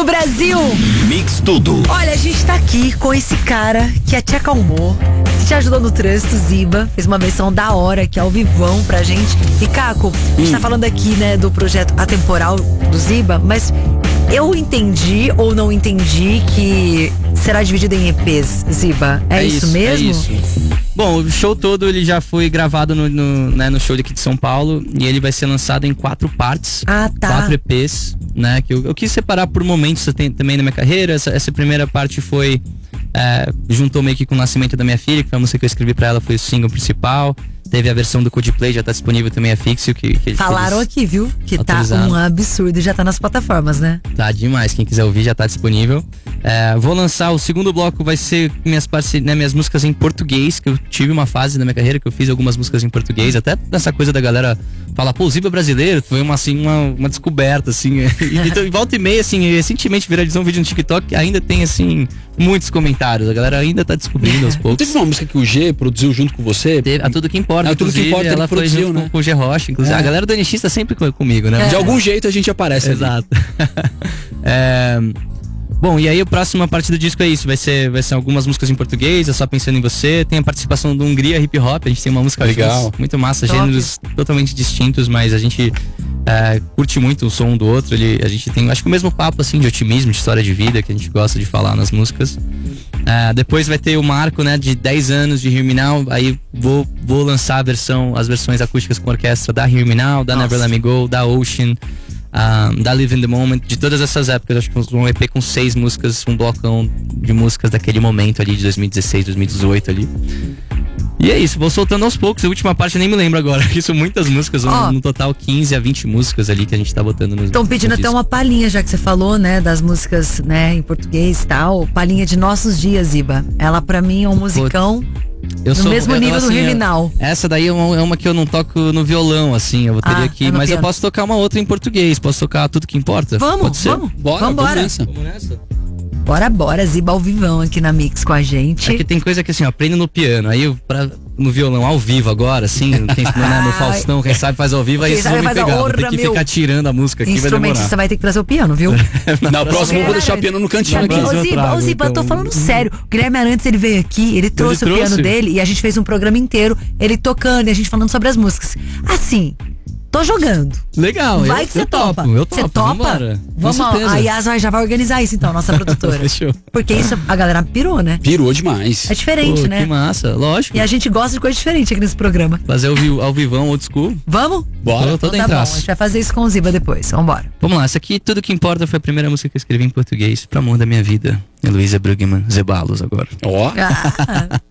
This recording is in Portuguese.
Brasil! Mix Tudo. Olha, a gente tá aqui com esse cara que te acalmou, que te ajudou no trânsito, Ziba. Fez uma versão da hora aqui ao vivão pra gente. E Caco, a gente tá falando aqui, né, do projeto Atemporal do Ziba, mas eu entendi ou não entendi que será dividido em EPs, Ziba. É isso mesmo? É isso. Bom, o show todo ele já foi gravado no show daqui de São Paulo e ele vai ser lançado em 4 partes. Ah, tá. 4 EPs, né? Que eu quis separar por momentos também na minha carreira. Essa primeira parte foi juntou meio que com o nascimento da minha filha, que foi a música que eu escrevi pra ela, foi o single principal. Teve a versão do Coldplay, já tá disponível também, a Fixio, que falaram aqui, viu? Que autorizaram. Tá um absurdo e já tá nas plataformas, né? Tá demais, quem quiser ouvir já tá disponível. Vou lançar, o segundo bloco vai ser minhas músicas em português, que eu tive uma fase na minha carreira que eu fiz algumas músicas em português, até nessa coisa da galera falar, pô, o Ziba é brasileiro, foi uma descoberta, assim. E volta e meia, assim, recentemente viralizou um vídeo no TikTok que ainda tem, assim, muitos comentários, a galera ainda tá descobrindo aos poucos. Teve uma música que o G produziu junto com você? A Tudo Que Importa, Tudo Que Importa, ela ele foi produziu, junto né? com o G Rocha, inclusive. A galera do NX tá sempre comigo, né? De algum jeito a gente aparece. Exato. Bom, e aí a próxima parte do disco é isso, vai ser algumas músicas em português, é Só Pensando em Você, tem a participação do Hungria Hip Hop, a gente tem uma música legal, juntos, muito massa, top. Gêneros totalmente distintos, mas a gente curte muito o som do outro, a gente tem, acho que o mesmo papo assim de otimismo, de história de vida que a gente gosta de falar nas músicas. Depois vai ter o marco, né, de 10 anos de Hear Me Now, aí vou lançar as versões acústicas com orquestra da Hear Me Now, da Never Let Me Go, da Ocean, da Live in the Moment, de todas essas épocas. Acho que um EP com 6 músicas, um blocão de músicas daquele momento ali, de 2016, 2018 ali. E é isso, vou soltando aos poucos. A última parte eu nem me lembro agora, que são muitas músicas, no total 15 a 20 músicas ali que a gente tá botando nos. Estão pedindo até uma palhinha, já que você falou, né, das músicas, né, em português e tal. Palhinha de Nossos Dias, Ziba. Ela pra mim é um musicão no mesmo nível do Hear Me Now. Essa daí é uma que eu não toco no violão, assim, eu teria que. Mas piano. Eu posso tocar uma outra em português, posso tocar Tudo Que Importa? Vamos. Vamos nessa. Bora, Ziba ao vivão aqui na Mix com a gente. Aqui tem coisa que assim, ó, aprendo no piano, aí no violão ao vivo agora, assim, no Faustão, quem sabe faz ao vivo, aí vocês vão me pegar, vou ter que ficar tirando a música aqui, vai demorar. Você vai ter que trazer o piano, viu? Na próxima eu vou deixar o piano no cantinho aqui. Ô Ziba, eu tô falando sério, o Guilherme Arantes, ele veio aqui, ele trouxe o piano dele e a gente fez um programa inteiro, ele tocando e a gente falando sobre as músicas. Assim, tô jogando. Legal, vai que você topa. Eu topo. Você topa? Vamos lá. A Yas já vai organizar isso então, nossa produtora. Fechou. Porque isso a galera pirou, né? Pirou demais. É diferente, né? Que massa, lógico. E a gente gosta de coisa diferente aqui nesse programa. Fazer ao vivão, old school. Vamos? Bora. Tô Então tá bom, a gente vai fazer isso com o Ziba depois. Vambora. Vamos lá, essa aqui, Tudo Que Importa, foi a primeira música que eu escrevi em português, Pro Amor da Minha Vida. Heloísa Brugman, Zebalos agora. Ó.